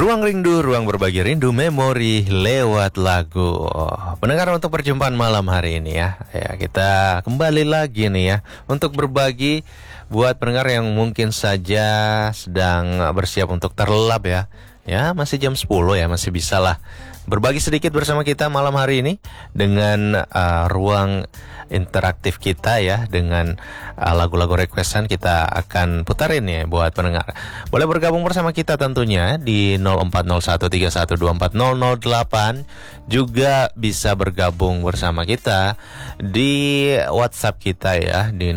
Ruang rindu, ruang berbagi rindu, memori lewat lagu. Pendengar, untuk perjumpaan malam hari ini ya, kita kembali lagi nih ya untuk berbagi buat pendengar yang mungkin saja sedang bersiap untuk terlelap ya. Ya, masih jam 10 ya, masih bisa lah berbagi sedikit bersama kita malam hari ini dengan ruang interaktif kita ya, dengan lagu-lagu requestan kita akan putarin ya buat pendengar. Boleh bergabung bersama kita tentunya di 040131240008. Juga bisa bergabung bersama kita di WhatsApp kita ya di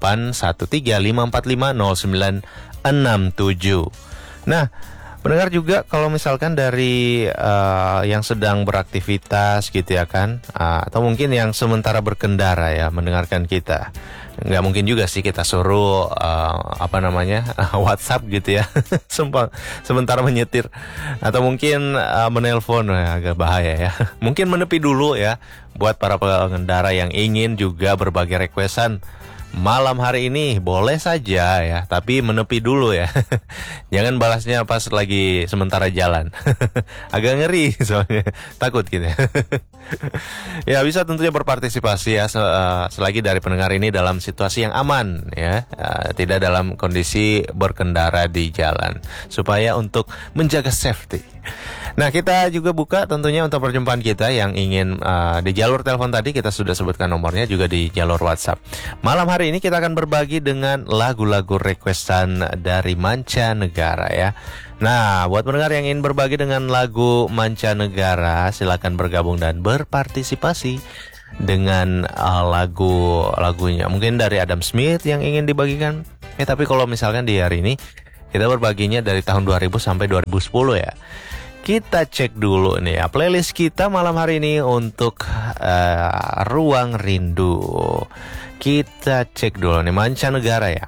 081345450967. Nah, pendengar juga kalau misalkan dari yang sedang beraktivitas gitu ya kan, atau mungkin yang sementara berkendara ya mendengarkan kita, nggak mungkin juga sih kita suruh WhatsApp gitu ya sementara menyetir, atau mungkin menelpon, agak bahaya ya. Mungkin menepi dulu ya buat para pengendara yang ingin juga berbagi requestan malam hari ini, boleh saja ya, tapi menepi dulu ya. Jangan balasnya pas lagi sementara jalan. Agak ngeri soalnya, takut gitu ya. Ya, bisa tentunya berpartisipasi ya selagi dari pendengar ini dalam situasi yang aman ya, tidak dalam kondisi berkendara di jalan, supaya untuk menjaga safety. Nah, kita juga buka tentunya untuk perjumpaan kita yang ingin di jalur telepon tadi kita sudah sebutkan nomornya, juga di jalur WhatsApp. Malam hari ini kita akan berbagi dengan lagu-lagu requestan dari mancanegara ya. Nah, buat pendengar yang ingin berbagi dengan lagu mancanegara, silakan bergabung dan berpartisipasi dengan lagunya. Mungkin dari Adam Smith yang ingin dibagikan. Tapi kalau misalkan di hari ini kita berbaginya dari tahun 2000 sampai 2010 ya. Kita cek dulu nih ya playlist kita malam hari ini untuk Ruang Rindu. Kita cek dulu nih mancanegara ya.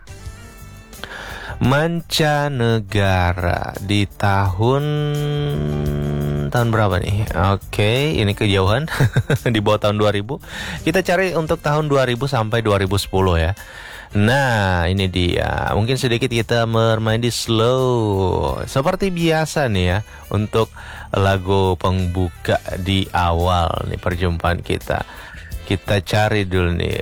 Mancanegara di tahun berapa nih? Oke, ini kejauhan di bawah tahun 2000. Kita cari untuk tahun 2000 sampai 2010 ya. Nah, ini dia. Mungkin sedikit kita bermain di slow seperti biasa nih ya, untuk lagu pembuka di awal nih perjumpaan kita. Kita cari dulu nih.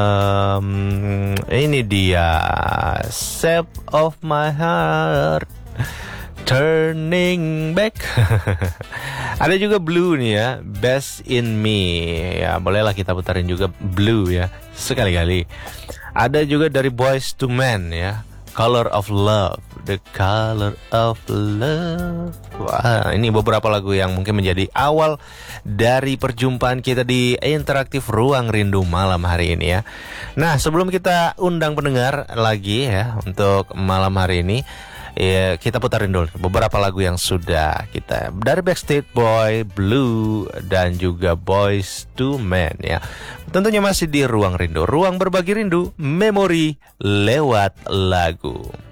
Ini dia, Shape of My Heart, Turning Back. Ada juga Blue nih ya, Best in Me. Ya, bolehlah kita putarin juga Blue ya, sekali-kali. Ada juga dari Boyz II Men ya, Color of Love, The Color of Love. Wah, ini beberapa lagu yang mungkin menjadi awal dari perjumpaan kita di interaktif Ruang Rindu malam hari ini ya. Nah, sebelum kita undang pendengar lagi ya untuk malam hari ini, ya, kita putarin dulu beberapa lagu yang sudah kita dari Backstreet Boy, Blue, dan juga Boyz II Men ya. Tentunya masih di Ruang Rindu, ruang berbagi rindu, memori lewat lagu.